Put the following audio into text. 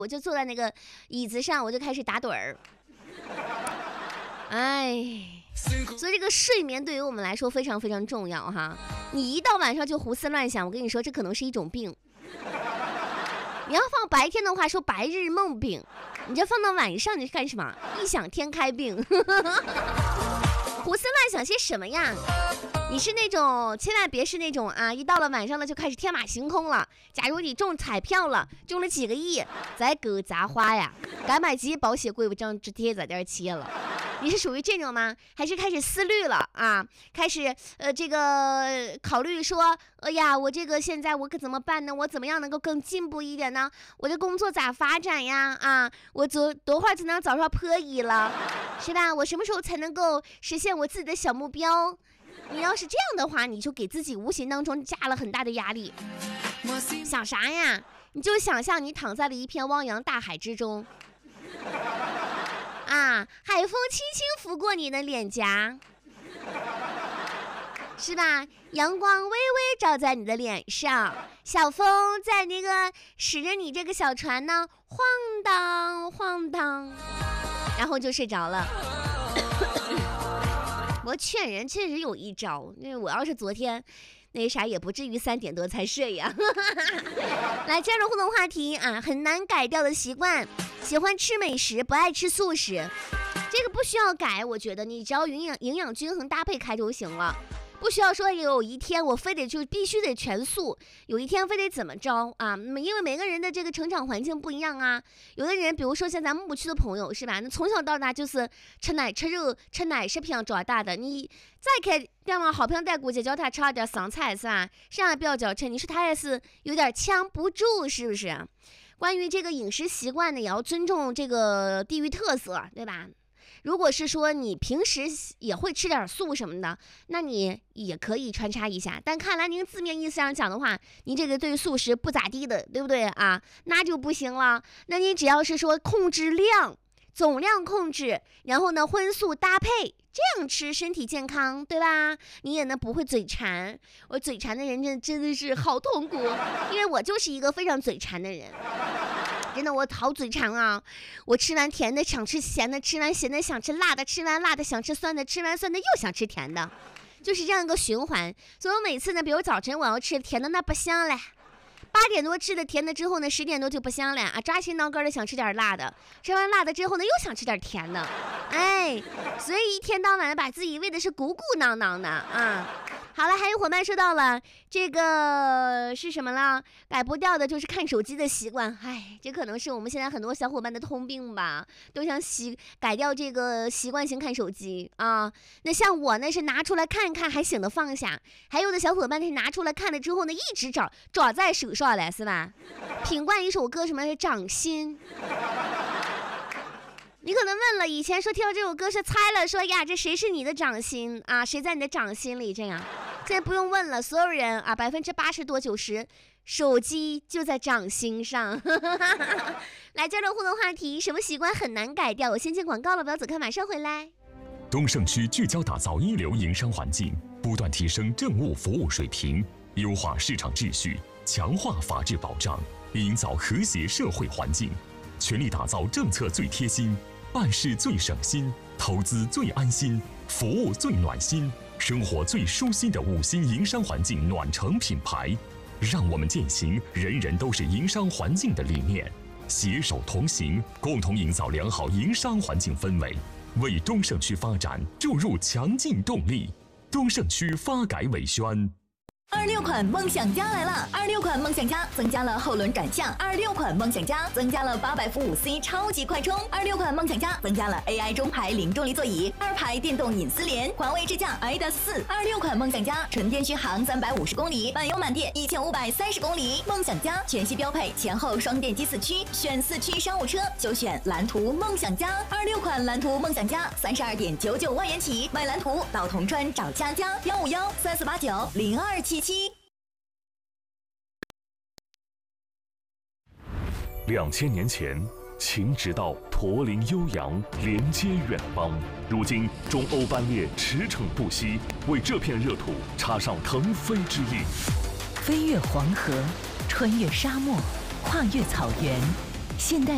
我就坐在那个椅子上，我就开始打盹儿。哎，所以这个睡眠对于我们来说非常非常重要哈。你一到晚上就胡思乱想，我跟你说，这可能是一种病。你要放白天的话，说白日梦病；你这放到晚上，你是干什么？异想天开病。胡思乱想些什么呀？你是那种，千万别是那种啊，一到了晚上了就开始天马行空了。假如你中彩票了，中了几个亿，再狗砸花呀，该买几保险柜不张直贴在这儿切了。你是属于这种吗？还是开始思虑了啊？开始这个考虑说，哎呀，我这个现在我可怎么办呢？我怎么样能够更进步一点呢？我这工作咋发展呀？啊，我多会儿才能早上破亿了，是吧？我什么时候才能够实现我自己的小目标？你要是这样的话，你就给自己无形当中加了很大的压力。想啥呀？你就想象你躺在了一片汪洋大海之中。啊，海风轻轻拂过你的脸颊，是吧？阳光微微照在你的脸上，小风在那个使着你这个小船呢晃荡晃荡，然后就睡着了。我劝人确实有一招，那我要是昨天那啥也不至于3点多才睡呀。来，加入互动话题啊，很难改掉的习惯，喜欢吃美食，不爱吃素食，这个不需要改，我觉得你只要营养均衡搭配开就行了。不需要说有一天我非得就必须得全素，有一天非得怎么着啊？因为每个人的这个成长环境不一样啊。有的人比如说像咱们牧区的朋友是吧，那从小到大就是吃奶吃肉吃奶食品长大的，你再开电话好朋友带过去教他吃点桑菜是吧，上来不要叫吃，你说他也是有点呛不住，是不是？关于这个饮食习惯呢，也要尊重这个地域特色，对吧？如果是说你平时也会吃点素什么的，那你也可以穿插一下。但看来您字面意思上讲的话，您这个对素食不咋地的，对不对啊？那就不行了。那你只要是说控制量，总量控制，然后呢荤素搭配，这样吃身体健康，对吧？你也呢不会嘴馋。我嘴馋的人真的是好痛苦，因为我就是一个非常嘴馋的人。真的我好嘴馋啊，我吃完甜的想吃咸的，吃完咸的想吃辣的，吃完辣的想吃酸的，吃完酸的又想吃甜的，就是这样一个循环。所以我每次呢，比如早晨我要吃甜的那不香嘞，8点多吃的甜的之后呢，10点多就不香了啊，抓心挠肝的想吃点辣的，吃完辣的之后呢又想吃点甜的，哎，所以一天到晚的把自己喂的是鼓鼓囊囊的啊。好了，还有伙伴说到了这个是什么了？改不掉的就是看手机的习惯。哎，这可能是我们现在很多小伙伴的通病吧，都想改掉这个习惯性看手机啊。那像我呢是拿出来看看还省得放下，还有的小伙伴是拿出来看了之后呢一直抓在手上来，是吧？品冠一首歌什么是掌心。你可能问了，以前说听到这首歌是猜了，说呀这谁是你的掌心啊？谁在你的掌心里？这样，现在不用问了，所有人啊80%多90%，手机就在掌心上。来，加入互动话题，什么习惯很难改掉？我先进广告了，不要走开，马上回来。 东胜区聚焦打造一流营商环境，不断提升政务服务水平，优化市场秩序，强化法治保障，营造和谐社会环境，全力打造政策最贴心，办事最省心，投资最安心，服务最暖心，生活最舒心的5星营商环境暖城品牌。让我们践行人人都是营商环境的理念，携手同行，共同营造良好营商环境氛围，为东胜区发展注入强劲动力。东胜区发改委宣。 26款梦想家来了！26款梦想家增加了后轮转向，26款梦想家增加了800伏5C 超级快充，26款梦想家增加了 AI 中排零重力座椅，2排电动隐私联，环卫智驾 iDA4，26款梦想家纯电续航350公里，满油满电1530公里。梦想家全系标配前后双电机4驱，选4驱商务车就选蓝图梦想家。26款蓝图梦想家32.99万元起，买蓝图到铜川找佳佳15134890277。 2000年前，秦直道驼铃悠扬，连接远方。如今，中欧班列驰骋不息，为这片热土插上腾飞之翼。 飞越黄河，穿越沙漠，跨越草原，现代